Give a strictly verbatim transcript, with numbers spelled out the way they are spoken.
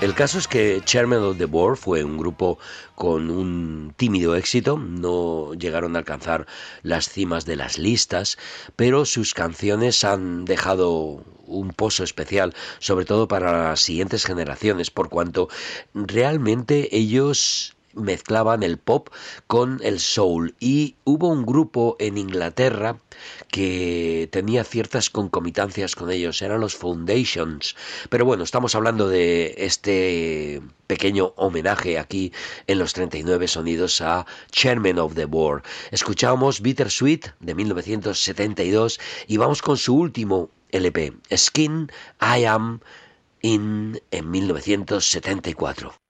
El caso es que Chairman of the Board fue un grupo con un tímido éxito, no llegaron a alcanzar las cimas de las listas, pero sus canciones han dejado un pozo especial, sobre todo para las siguientes generaciones, por cuanto realmente ellos mezclaban el pop con el soul, y hubo un grupo en Inglaterra que tenía ciertas concomitancias con ellos, eran los Foundations. Pero bueno, estamos hablando de este pequeño homenaje aquí en los treinta y nueve sonidos a Chairman of the Board. Escuchamos Bittersweet de mil novecientos setenta y dos y vamos con su último L P, Skin I Am In, en mil novecientos setenta y cuatro.